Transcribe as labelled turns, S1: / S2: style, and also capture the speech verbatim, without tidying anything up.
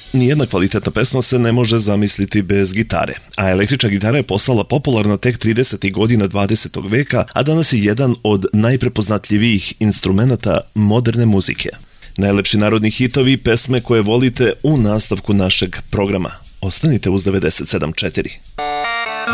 S1: Nijedna kvalitetna pesma se ne može zamisliti bez gitare, a električna gitara je postala popularna tek tridesetih godina dvadesetog veka, a danas je jedan od najprepoznatljivijih instrumenata moderne muzike. Najlepši narodni hitovi i pesme koje volite u nastavku našeg programa. Ostanite uz devedeset sedam četiri.